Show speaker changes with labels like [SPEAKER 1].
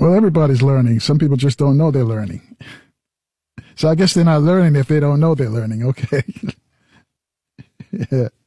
[SPEAKER 1] Well, everybody's learning. Some people just don't know they're learning. So I guess they're not learning if they don't know they're learning. Okay. Yeah.